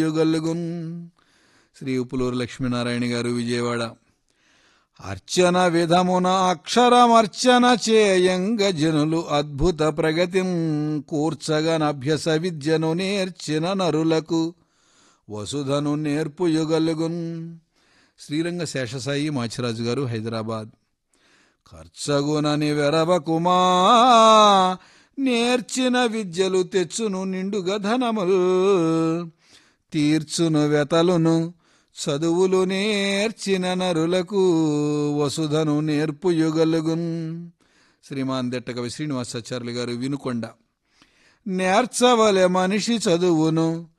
యుగల్లుగున్. శ్రీ ఉప్పులూరు లక్ష్మీనారాయణ గారు, విజయవాడ. అర్చన విధమున అక్షరమర్చన చేయంగ జనులు అద్భుత ప్రగతిం కూర్చగనభ్యస విద్యను నేర్చిన నరులకు వసుధను నేర్పు యుగలుగున్. శ్రీరంగ శేషసాయి మాచిరాజు గారు, హైదరాబాద్. ఖర్చగునని వెరవకుమా నేర్చిన విద్యలు తెచ్చును నిండుగా ధనముల్ తీర్చును వెతలును చదువులు నేర్చిన నరులకు వసుధను నేర్పు యుగలుగున్. శ్రీమాన్ దెట్టకవి శ్రీనివాసాచార్యులు గారు, వినుకొండ. నేర్చవలె మనిషి చదువును